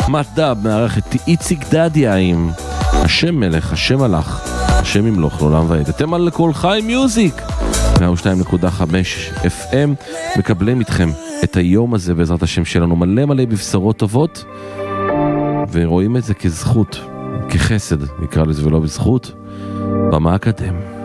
רחמת דב מערכת איציק דדיה עם השם מלך, השם הלך, השם ימלוך לעולם ועד. אתם על כל חי מיוזיק 102.5 FM, מקבלים איתכם את היום הזה בעזרת השם שלנו מלא מלא בבשרות טובות, ורואים את זה כזכות, כחסד נקרא לזה ולא בזכות. במה אקדם.